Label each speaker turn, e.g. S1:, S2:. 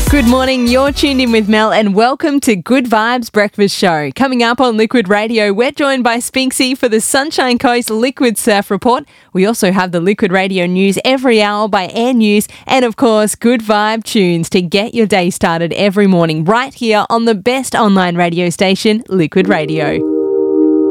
S1: Good morning, you're tuned in with Mel and welcome to Good Vibes Breakfast Show. Coming up on Liquid Radio, we're joined by Spinksy for the Sunshine Coast Liquid Surf Report. We also have the Liquid Radio News every hour by Air News and, of course, Good Vibe tunes to get your day started every morning right here on the best online radio station, Liquid Radio.